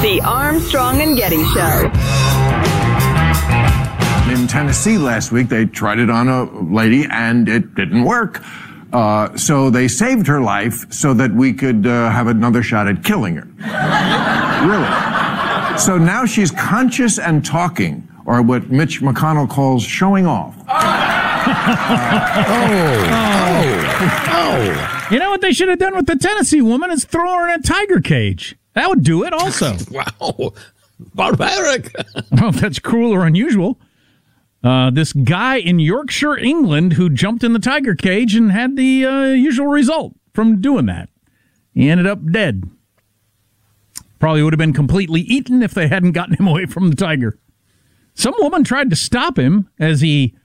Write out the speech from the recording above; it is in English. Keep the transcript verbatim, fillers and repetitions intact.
The Armstrong and Getty Show. In Tennessee last week, they tried it on a lady, and it didn't work. Uh, so they saved her life so that we could uh, have another shot at killing her. Really. So now she's conscious and talking, or what Mitch McConnell calls showing off. Oh. Oh. Oh. You know what they should have done with the Tennessee woman is throw her in a tiger cage. That would do it also. Wow. Barbaric. Well, that's cruel or unusual. Uh, this guy in Yorkshire, England, who jumped in the tiger cage and had the uh, usual result from doing that. He ended up dead. Probably would have been completely eaten if they hadn't gotten him away from the tiger. Some woman tried to stop him as he